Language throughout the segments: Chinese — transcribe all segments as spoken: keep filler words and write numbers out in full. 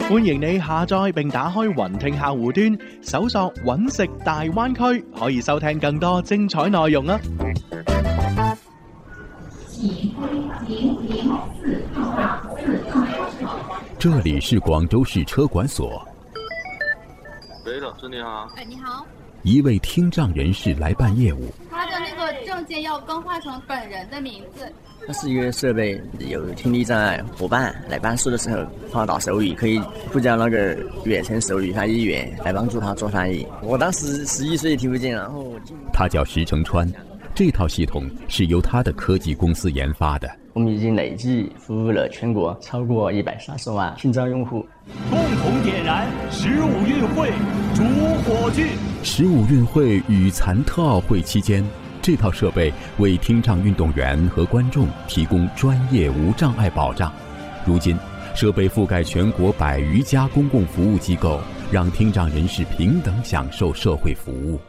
歡迎你下載並打開雲聽客戶端，搜索揾食大灣區，可以收聽更多精彩內容啊！ 這裡是廣州市車管所。 喂，老師你好。 哎，你好。 一位聽障人士來辦業務。 他的那個證件要更換成本人的名字。 它是一個設備，有聽力障礙夥伴來辦事的時候，碰到手語可以呼叫那個遠程手語翻譯員來幫助他做翻譯。我當時十一歲聽不見，然後他叫石成川，這套系統是由他的科技公司研發的。 我們已經累計服務了全國超過一百三十萬聽障用戶。 共同點燃十五運會主火炬。 十五運會與殘特奧會期間，這套設備為聽障運動員和觀眾提供專業無障礙保障。如今，設備覆蓋全國百餘家公共服務機構，讓聽障人士平等享受社會服務。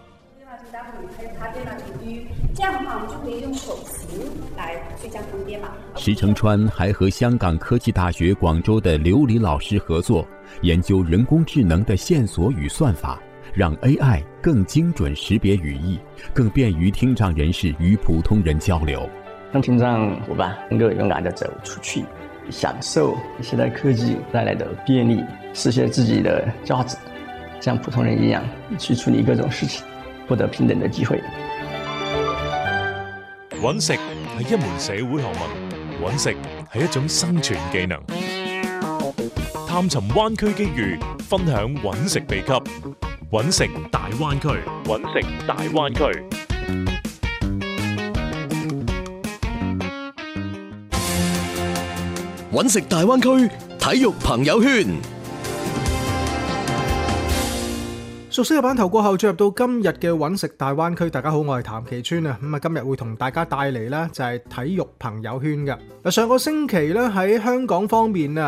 這樣的話，我們就可以用手型來去將它們編碼。 石成川還和香港科技大學廣州的劉禮老師合作，研究人工智能的線索與算法，讓 A I 更精準識別語義，更便於聽障人士與普通人交流。 讓聽障夥伴能夠勇敢地走出去，享受現代科技帶來的便利，實現自己的價值，像普通人一樣去處理各種事情，獲得平等的機會。 揾食係一門社會學問，揾食係一種生存技能。探尋灣區機遇，分享揾食秘笈。揾食大灣區，揾食大灣區。 揾食大灣區體育朋友圈。 熟悉嘅版頭過後，進入到今日嘅揾食大灣區。大家好，我係譚其川啊。咁啊，今日會同大家帶嚟呢就係體育朋友圈嘅。嗱，上個星期咧喺香港方面啊。